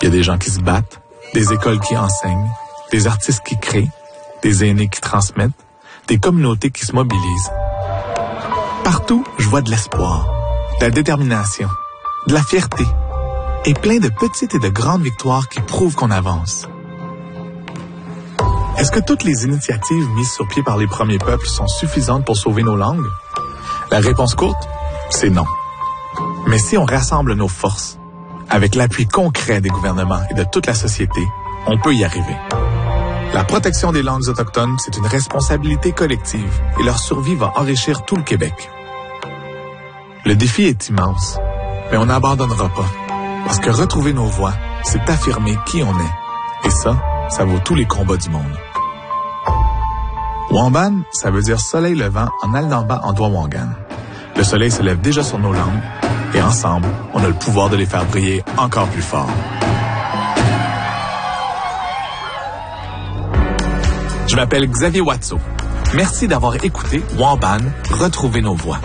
Il y a des gens qui se battent, des écoles qui enseignent, des artistes qui créent, des aînés qui transmettent, des communautés qui se mobilisent. Partout, je vois de l'espoir, de la détermination, de la fierté et plein de petites et de grandes victoires qui prouvent qu'on avance. Est-ce que toutes les initiatives mises sur pied par les premiers peuples sont suffisantes pour sauver nos langues? La réponse courte, c'est non. Mais si on rassemble nos forces, avec l'appui concret des gouvernements et de toute la société, on peut y arriver. La protection des langues autochtones, c'est une responsabilité collective et leur survie va enrichir tout le Québec. Le défi est immense, mais on n'abandonnera pas. Parce que retrouver nos voix, c'est affirmer qui on est. Et ça vaut tous les combats du monde. Wamban, ça veut dire soleil levant en Aldamba Andwa-Wangan. Le soleil se lève déjà sur nos langues et ensemble, on a le pouvoir de les faire briller encore plus fort. Je m'appelle Xavier Watso. Merci d'avoir écouté Wamban, Retrouver nos voix.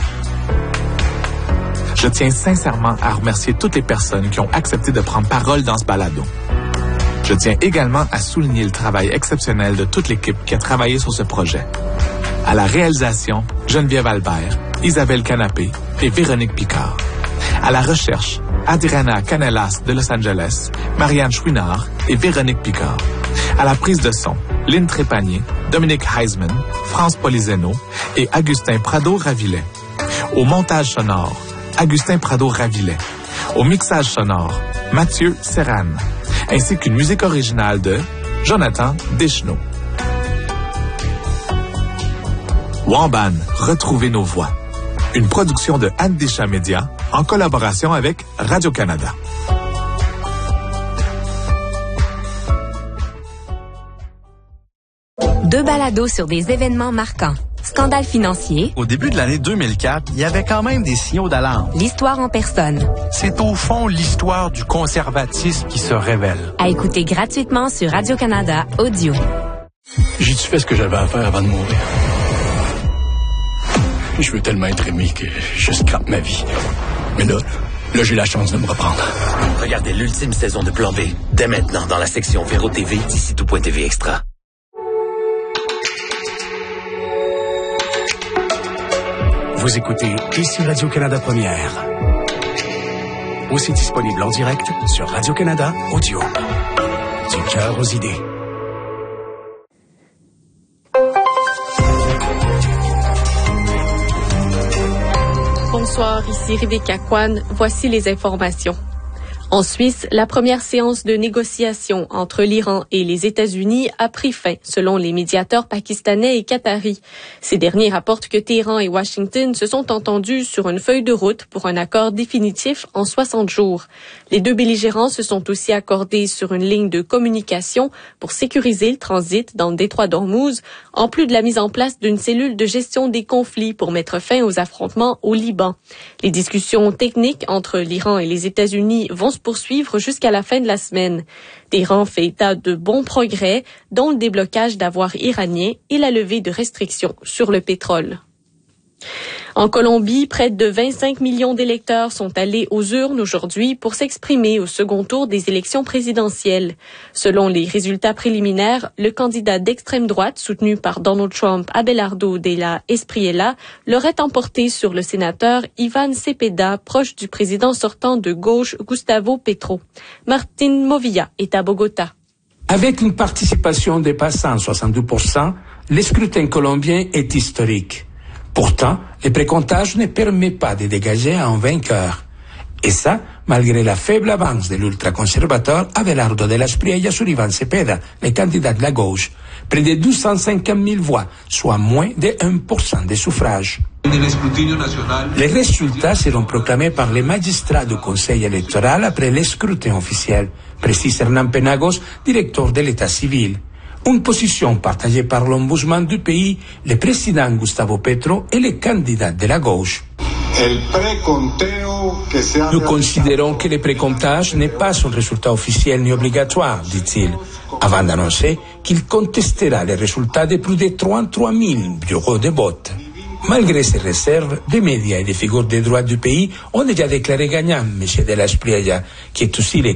Je tiens sincèrement à remercier toutes les personnes qui ont accepté de prendre parole dans ce balado. Je tiens également à souligner le travail exceptionnel de toute l'équipe qui a travaillé sur ce projet. À la réalisation, Geneviève Albert, Isabelle Canapé et Véronique Picard. À la recherche, Adriana Canelas de Los Angeles, Marianne Chouinard et Véronique Picard. À la prise de son, Lynn Trépanier, Dominique Heisman, France Polizeno et Augustin Prado-Ravillet. Au montage sonore, Augustin Prado-Ravillet. Au mixage sonore, Mathieu Serran. Ainsi qu'une musique originale de Jonathan Deschenaux. Wamban, Retrouver nos voix. Une production de Anne Deschamps Média en collaboration avec Radio-Canada. Deux balados sur des événements marquants. Scandale financier. Au début de l'année 2004, il y avait quand même des signaux d'alarme. L'histoire en personne. C'est au fond l'histoire du conservatisme qui se révèle. À écouter gratuitement sur Radio-Canada Audio. J'ai-tu fait ce que j'avais à faire avant de mourir? Je veux tellement être aimé que je scrape ma vie. Mais là, j'ai la chance de me reprendre. Regardez l'ultime saison de Plan B, dès maintenant dans la section Véro TV d'ici tout.tv Extra. Vous écoutez ici Radio-Canada Première. Aussi disponible en direct sur Radio-Canada Audio. Du cœur aux idées. Bonsoir, ici Rebecca Kwan. Voici les informations. En Suisse, la première séance de négociation entre l'Iran et les États-Unis a pris fin, selon les médiateurs pakistanais et qataris. Ces derniers rapportent que Téhéran et Washington se sont entendus sur une feuille de route pour un accord définitif en 60 jours. Les deux belligérants se sont aussi accordés sur une ligne de communication pour sécuriser le transit dans le détroit d'Ormuz, en plus de la mise en place d'une cellule de gestion des conflits pour mettre fin aux affrontements au Liban. Les discussions techniques entre l'Iran et les États-Unis vont se poursuivre jusqu'à la fin de la semaine. Téhéran fait état de bons progrès, dont le déblocage d'avoirs iraniens et la levée de restrictions sur le pétrole. En Colombie, près de 25 millions d'électeurs sont allés aux urnes aujourd'hui pour s'exprimer au second tour des élections présidentielles. Selon les résultats préliminaires, le candidat d'extrême droite soutenu par Donald Trump, Abelardo de la Espriella, l'aurait emporté sur le sénateur Iván Cepeda, proche du président sortant de gauche Gustavo Petro. Martin Movilla est à Bogota. Avec une participation dépassant 62%, le scrutin colombien est historique. Pourtant, le précomptage ne permet pas de dégager un vainqueur. Et ça, malgré la faible avance de l'ultraconservateur Abelardo de la Espriella sur Iván Cepeda, le candidat de la gauche. Près de 250 000 voix, soit moins de 1% des suffrages. Les résultats seront proclamés par les magistrats du Conseil électoral après le scrutin officiel, précise Hernán Penagos, directeur de l'État civil. Une position partagée par l'ombudsman du pays, le président Gustavo Petro et les candidats de la gauche. Nous considérons que le précomptage n'est pas un résultat officiel ni obligatoire, dit-il, avant d'annoncer qu'il contestera les résultats de plus de 33 000 bureaux de vote. Malgré ces réserves, des médias et des figures des droits du pays ont déjà déclaré gagnant M. de la Espriella, qui est aussi le